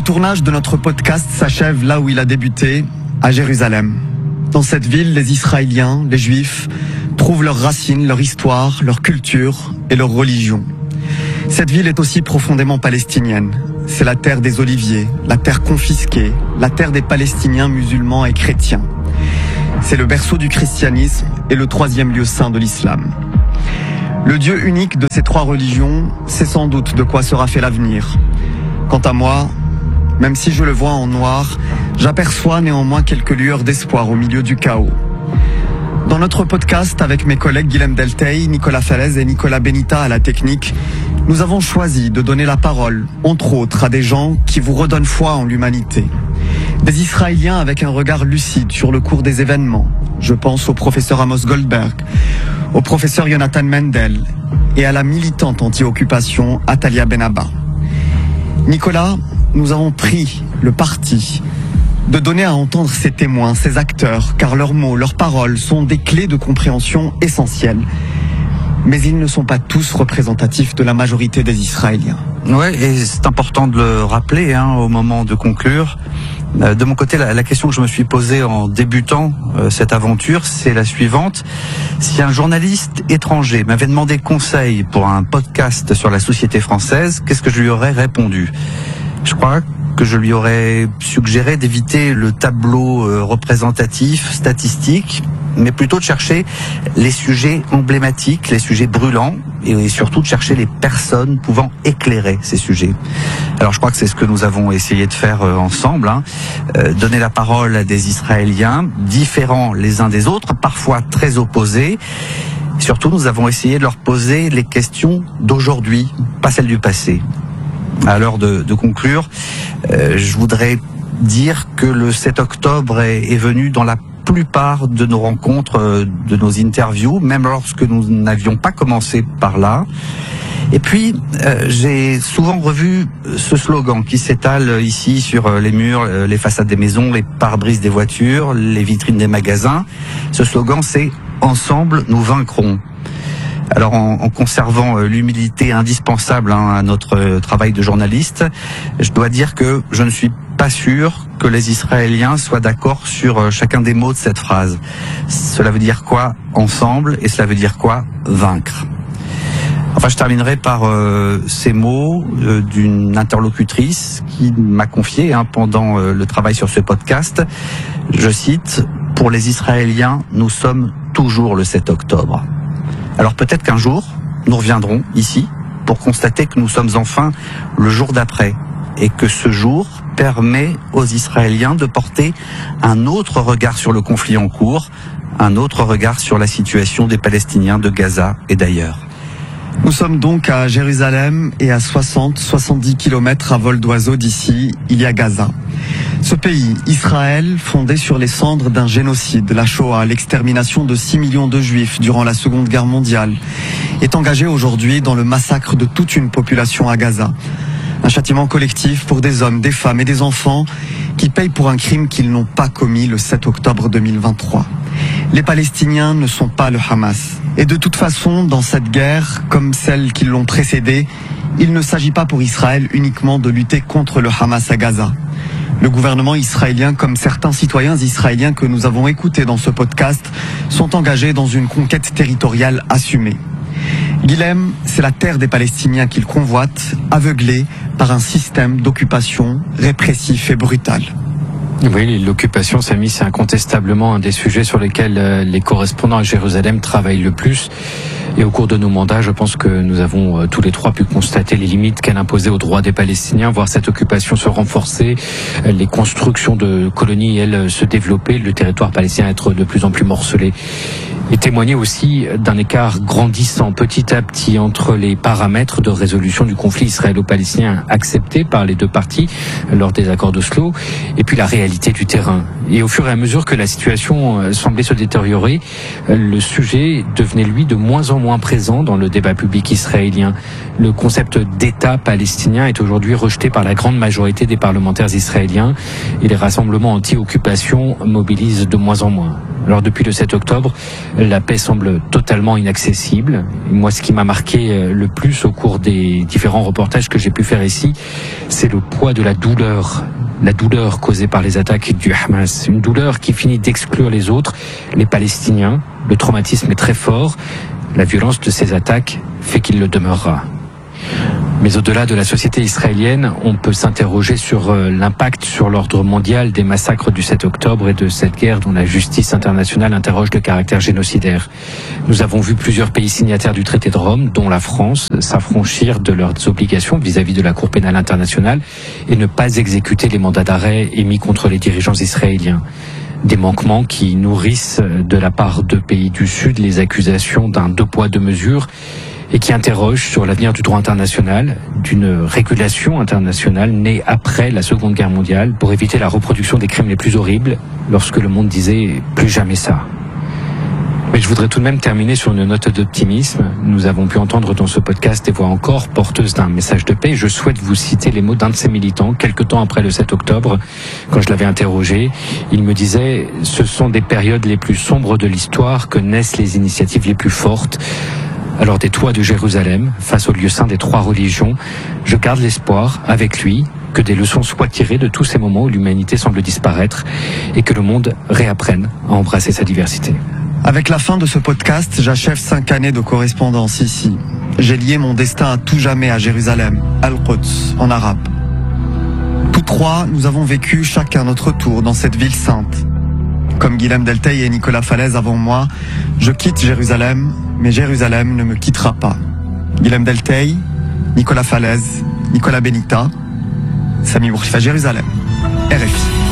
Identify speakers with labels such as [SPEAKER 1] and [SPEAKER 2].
[SPEAKER 1] tournage de notre podcast s'achève là où il a débuté, à Jérusalem. Dans cette ville, les Israéliens, les Juifs, trouvent leurs racines, leur histoire, leur culture et leur religion. Cette ville est aussi profondément palestinienne. C'est la terre des oliviers, la terre confisquée, la terre des Palestiniens musulmans et chrétiens. C'est le berceau du christianisme et le troisième lieu saint de l'islam. Le Dieu unique de ces trois religions, c'est sans doute de quoi sera fait l'avenir. Quant à moi, même si je le vois en noir, j'aperçois néanmoins quelques lueurs d'espoir au milieu du chaos. Dans notre podcast avec mes collègues Guilhem Deltey, Nicolas Falaise et Nicolas Benita à la technique, nous avons choisi de donner la parole, entre autres, à des gens qui vous redonnent foi en l'humanité. Des Israéliens avec un regard lucide sur le cours des événements. Je pense au professeur Amos Goldberg, au professeur Jonathan Mendel et à la militante anti-occupation Atalia Benaba. Nicolas, nous avons pris le parti de donner à entendre ces témoins, ces acteurs, car leurs mots, leurs paroles sont des clés de compréhension essentielles. Mais ils ne sont pas tous représentatifs de la majorité des Israéliens.
[SPEAKER 2] Ouais, et c'est important de le rappeler au moment de conclure. De mon côté, la question que je me suis posée en débutant cette aventure, c'est la suivante. Si un journaliste étranger m'avait demandé conseil pour un podcast sur la société française, qu'est-ce que je lui aurais répondu ? Je crois que je lui aurais suggéré d'éviter le tableau représentatif, statistique, mais plutôt de chercher les sujets emblématiques, les sujets brûlants, et surtout de chercher les personnes pouvant éclairer ces sujets. Alors je crois que c'est ce que nous avons essayé de faire ensemble, donner la parole à des Israéliens, différents les uns des autres, parfois très opposés. Surtout, nous avons essayé de leur poser les questions d'aujourd'hui, pas celles du passé. À l'heure de conclure, je voudrais dire que le 7 octobre est venu dans la plupart de nos rencontres, de nos interviews, même lorsque nous n'avions pas commencé par là. Et puis, j'ai souvent revu ce slogan qui s'étale ici sur les murs, les façades des maisons, les pare-brises des voitures, les vitrines des magasins. Ce slogan, c'est « Ensemble, nous vaincrons ». Alors en conservant l'humilité indispensable à notre travail de journaliste, je dois dire que je ne suis pas sûr que les Israéliens soient d'accord sur chacun des mots de cette phrase. Cela veut dire quoi ensemble et cela veut dire quoi vaincre ? Enfin, je terminerai par ces mots d'une interlocutrice qui m'a confié pendant le travail sur ce podcast. Je cite, « Pour les Israéliens, nous sommes toujours le 7 octobre ». Alors peut-être qu'un jour, nous reviendrons ici pour constater que nous sommes enfin le jour d'après et que ce jour permet aux Israéliens de porter un autre regard sur le conflit en cours, un autre regard sur la situation des Palestiniens de Gaza et d'ailleurs.
[SPEAKER 1] Nous sommes donc à Jérusalem et à 60-70 km à vol d'oiseau d'ici, il y a Gaza. Ce pays, Israël, fondé sur les cendres d'un génocide, la Shoah, l'extermination de 6 millions de Juifs durant la Seconde Guerre mondiale, est engagé aujourd'hui dans le massacre de toute une population à Gaza. Un châtiment collectif pour des hommes, des femmes et des enfants qui payent pour un crime qu'ils n'ont pas commis le 7 octobre 2023. Les Palestiniens ne sont pas le Hamas. Et de toute façon, dans cette guerre, comme celles qui l'ont précédée, il ne s'agit pas pour Israël uniquement de lutter contre le Hamas à Gaza. Le gouvernement israélien, comme certains citoyens israéliens que nous avons écoutés dans ce podcast, sont engagés dans une conquête territoriale assumée. Guilhem, c'est la terre des Palestiniens qu'ils convoitent, aveuglés par un système d'occupation répressif et brutal.
[SPEAKER 3] Oui, l'occupation, Samy, c'est incontestablement un des sujets sur lesquels les correspondants à Jérusalem travaillent le plus. Et au cours de nos mandats, je pense que nous avons tous les trois pu constater les limites qu'elle imposait aux droits des Palestiniens, voir cette occupation se renforcer, les constructions de colonies, elles, se développer, le territoire palestinien être de plus en plus morcelé. Et témoigner aussi d'un écart grandissant petit à petit entre les paramètres de résolution du conflit israélo-palestinien acceptés par les deux parties lors des accords d'Oslo, et puis la réalité du terrain. Et au fur et à mesure que la situation semblait se détériorer, le sujet devenait lui de moins en moins présent dans le débat public israélien. Le concept d'État palestinien est aujourd'hui rejeté par la grande majorité des parlementaires israéliens et les rassemblements anti-occupation mobilisent de moins en moins. Alors depuis le 7 octobre, la paix semble totalement inaccessible. Et moi, ce qui m'a marqué le plus au cours des différents reportages que j'ai pu faire ici, c'est le poids de la douleur causée par les attaques du Hamas. Une douleur qui finit d'exclure les autres, les Palestiniens. Le traumatisme est très fort. La violence de ces attaques fait qu'il le demeurera. Mais au-delà de la société israélienne, on peut s'interroger sur l'impact sur l'ordre mondial des massacres du 7 octobre et de cette guerre dont la justice internationale interroge le caractère génocidaire. Nous avons vu plusieurs pays signataires du traité de Rome, dont la France, s'affranchir de leurs obligations vis-à-vis de la Cour pénale internationale et ne pas exécuter les mandats d'arrêt émis contre les dirigeants israéliens. Des manquements qui nourrissent de la part de pays du Sud les accusations d'un deux poids deux mesures et qui interroge sur l'avenir du droit international, d'une régulation internationale née après la Seconde Guerre mondiale pour éviter la reproduction des crimes les plus horribles lorsque le monde disait « plus jamais ça ». Mais je voudrais tout de même terminer sur une note d'optimisme. Nous avons pu entendre dans ce podcast des voix encore porteuses d'un message de paix. Je souhaite vous citer les mots d'un de ces militants, quelque temps après le 7 octobre, quand je l'avais interrogé. Il me disait « Ce sont des périodes les plus sombres de l'histoire que naissent les initiatives les plus fortes ». Alors des toits de Jérusalem, face au lieu saint des trois religions, je garde l'espoir, avec lui, que des leçons soient tirées de tous ces moments où l'humanité semble disparaître et que le monde réapprenne à embrasser sa diversité.
[SPEAKER 1] Avec la fin de ce podcast, j'achève 5 années de correspondance ici. J'ai lié mon destin à tout jamais à Jérusalem, Al-Quds, en arabe. Tous trois, nous avons vécu chacun notre tour dans cette ville sainte. Comme Guilhem Delteil et Nicolas Falaise avant moi, je quitte Jérusalem, mais Jérusalem ne me quittera pas. Guilhem Delteil, Nicolas Falaise, Nicolas Benita, Sami Bourchifa, Jérusalem, RFI.